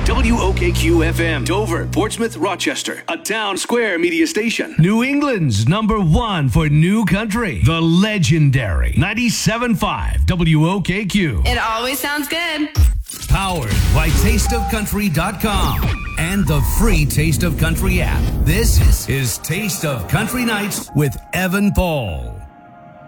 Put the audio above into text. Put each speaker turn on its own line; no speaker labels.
WOKQ-FM, Dover, Portsmouth, Rochester, a Town Square media station.
New England's #1 for new country, the legendary 97.5 WOKQ.
It always sounds good.
Powered by TasteOfCountry.com and the free Taste of Country app. This is Taste of Country Nights with Evan Paul.